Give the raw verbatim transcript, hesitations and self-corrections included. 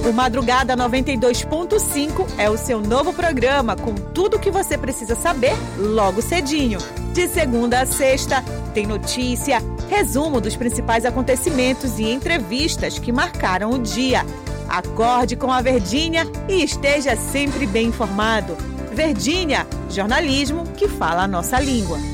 O Madrugada noventa e dois ponto cinco é o seu novo programa com tudo o que você precisa saber logo cedinho. De segunda a sexta, tem notícia, resumo dos principais acontecimentos e entrevistas que marcaram o dia. Acorde com a Verdinha e esteja sempre bem informado. Verdinha, jornalismo que fala a nossa língua.